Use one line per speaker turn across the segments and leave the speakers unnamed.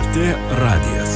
LRT radijas.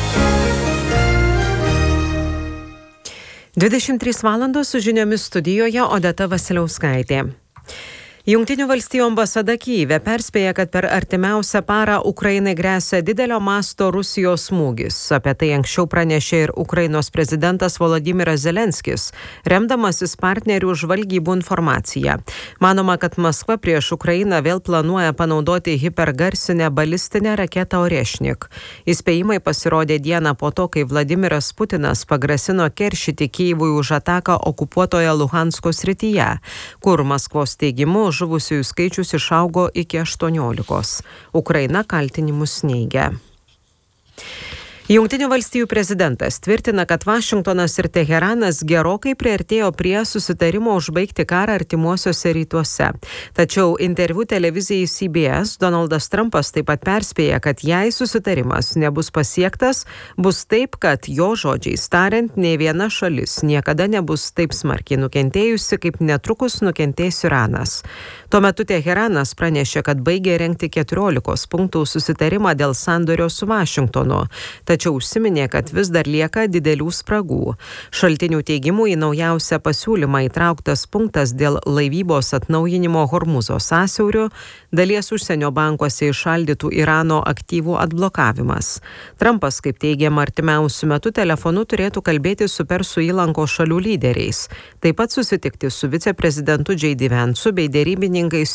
23 valandos su žiniomis studijoje Odeta Vasiliauskaitė. Jungtinių valstijų ambasada Kyjive perspėja, kad per artimiausią parą Ukrainai gresia didelio masto Rusijos smūgis. Apie tai anksčiau pranešė ir Ukrainos prezidentas Volodymyras Zelenskis, remdamasis partnerių žvalgybų informaciją. Manoma, kad Maskva prieš Ukrainą vėl planuoja panaudoti hipergarsinę balistinę raketą Orešnik. Įspėjimai pasirodė dieną po to, kai Vladimiras Putinas pagrasino keršyti Kyjivui už ataką okupuotoje Luhansko srityje, kur Maskvos teigimu žuvusiųjų skaičius išaugo iki 18. Ukraina kaltinimus neigia. Jungtinių valstijų prezidentas tvirtina, kad Vašingtonas ir Teheranas gerokai priartėjo prie susitarimo užbaigti karą artimuosiuose rytuose. Tačiau interviu televizijai CBS Donaldas Trumpas taip pat perspėja, kad jei susitarimas nebus pasiektas, bus taip, kad jo žodžiais tariant, nei viena šalis niekada nebus taip smarkiai nukentėjusi, kaip netrukus nukentės Iranas. Tuo metu Teheranas pranešė, kad baigė rengti 14 punktų susitarimą dėl sandorio su Vašingtonu. Tačiau užsiminė, kad vis dar lieka didelių spragų. Šaltinių teigimu į naujausią pasiūlymą įtrauktas punktas dėl laivybos atnaujinimo Hormuzo sąsiauriu, dalies užsienio bankuose įšaldytų Irano aktyvų atblokavimas. Trumpas, kaip teigiama, artimiausiu metu telefonu turėtų kalbėti su Persų įlankos šalių lyderiais, taip pat susitikti su viceprezidentu J.D. Vance'u bei derybininkais